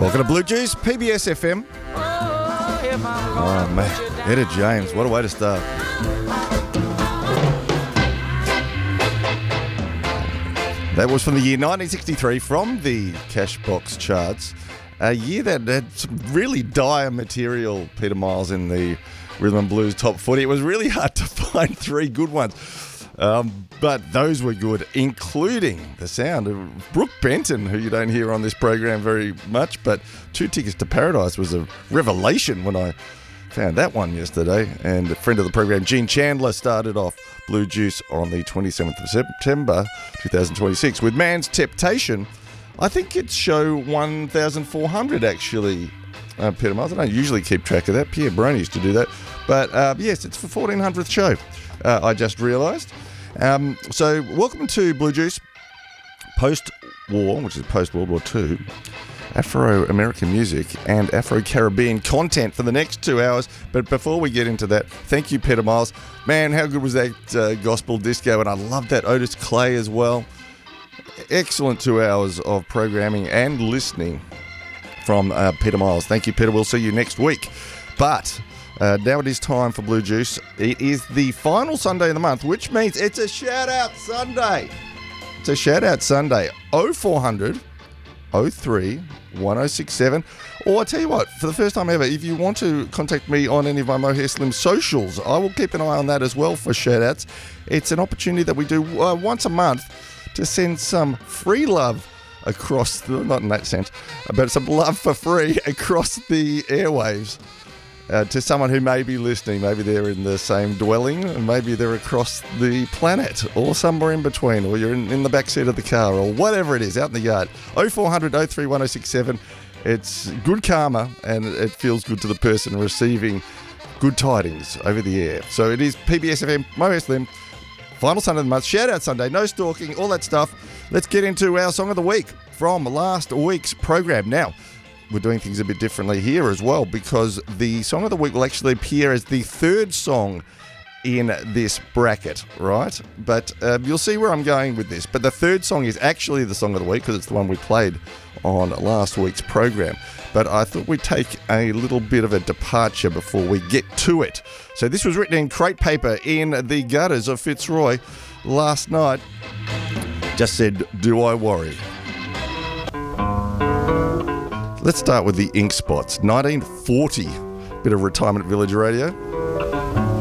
Welcome to Blue Juice, PBS FM. Oh, man. Etta James, what a way to start. That was from the year 1963 from the Cashbox charts. A year that had some really dire material, Peter Miles, in the Rhythm and Blues Top 40. It was really hard to find three good ones. But those were good, including the sound of Brooke Benton, who you don't hear on this program very much, but Two Tickets to Paradise was a revelation when I found that one yesterday. And a friend of the program, Gene Chandler, started off Blue Juice on the 27th of September 2026 with Man's Temptation. I think it's show 1400 actually, Peter Miles. I don't usually keep track of that. Pierre Brony used to do that. But yes, it's the 1400th show, I just realised. So welcome to Blue Juice, post-war, which is post-World War II, Afro-American music and Afro-Caribbean content for the next 2 hours. But before we get into that, thank you, Peter Miles. Man, how good was that gospel disco? And I love that Otis Clay as well. Excellent 2 hours of programming and listening from Peter Miles. Thank you, Peter. We'll see you next week. But now it is time for Blue Juice. It is the final Sunday of the month, which means it's a shout-out Sunday. It's a shout-out Sunday. 0400 03 1067. Or I tell you what, for the first time ever, if you want to contact me on any of my Mohair Slim socials, I will keep an eye on that as well for shout-outs. It's an opportunity that we do once a month to send some free love across the, not in that sense, but some love for free across the airwaves. To someone who may be listening. Maybe they're in the same dwelling, and maybe they're across the planet, or somewhere in between, or you're in the backseat of the car, or whatever it is, out in the yard. 0400 03 1067. It's good karma, and it feels good to the person receiving good tidings over the air. So it is PBS FM, Mohair Slim, final Sunday of the month, shout out Sunday, no stalking, all that stuff. Let's get into our song of the week from last week's program. Now, we're doing things a bit differently here as well, because the song of the week will actually appear as the third song in this bracket, right? But you'll see where I'm going with this. But the third song is actually the song of the week because it's the one we played on last week's program. But I thought we'd take a little bit of a departure before we get to it. So this was written in crate paper in the gutters of Fitzroy last night. Just said, do I worry? Let's start with the Ink Spots. 1940, bit of Retirement Village radio.